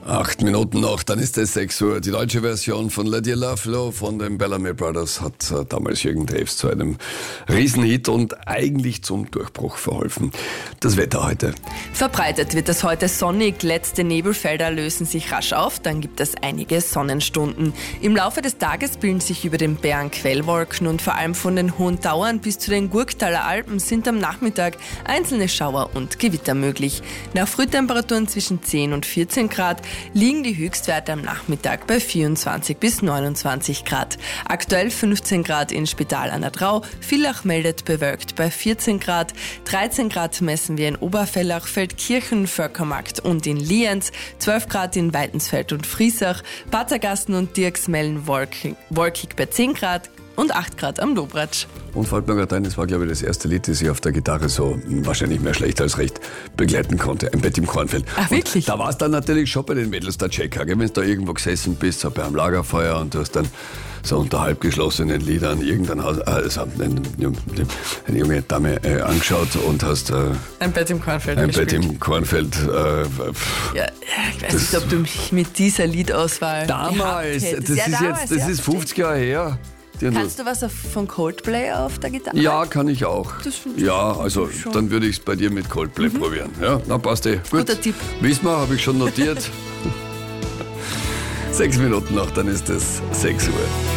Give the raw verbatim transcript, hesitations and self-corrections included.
Acht Minuten noch, dann ist es sechs Uhr. Die deutsche Version von Let Your Love Flow von den Bellamy Brothers hat äh, damals Jürgen Drews zu einem Riesenhit und eigentlich zum Durchbruch verholfen. Das Wetter heute. Verbreitet wird es heute sonnig, letzte Nebelfelder lösen sich rasch auf, dann gibt es einige Sonnenstunden. Im Laufe des Tages bilden sich über den Bergen Quellwolken und vor allem von den hohen Tauern bis zu den Gurktaler Alpen sind am Nachmittag einzelne Schauer und Gewitter möglich. Nach Frühtemperaturen zwischen zehn und vierzehn Grad liegen die Höchstwerte am Nachmittag bei vierundzwanzig bis neunundzwanzig Grad. Aktuell fünfzehn Grad in Spital an der Drau, Villach meldet bewölkt bei vierzehn Grad, dreizehn Grad messen wir in Oberfellach, Feldkirchen, Völkermarkt und in Lienz, zwölf Grad in Weitensfeld und Friesach, Patergasten und Dirksmellen wolkig, wolkig bei zehn Grad und acht Grad am Dobratsch. Und fällt mir gerade ein, das war, glaube ich, das erste Lied, das ich auf der Gitarre so wahrscheinlich mehr schlecht als recht begleiten konnte. Ein Bett im Kornfeld. Ach, wirklich? Und da war es dann natürlich schon bei den Mädels der Checker. Wenn du da irgendwo gesessen bist, so bei einem Lagerfeuer und du hast dann so unter halb geschlossenen Liedern irgendein Haus, also eine, eine junge Dame äh, angeschaut und hast äh, ein Bett im Kornfeld ein gespielt. Bett im Kornfeld. Äh, ja, ich weiß nicht, ob du mich mit dieser Liedauswahl damals, gehabt das hättest. ist Ja, damals, jetzt, das ja, ist fünfzig Jahre her. Kannst du was auf, von Coldplay auf der Gitarre? Ja, kann ich auch. Das finde ich ja, also schon. Dann würde ich es bei dir mit Coldplay mhm. probieren. Ja, na passt eh. Gut. Guter Tipp. Wissen wir, habe ich schon notiert. Sechs Minuten noch, dann ist es sechs Uhr.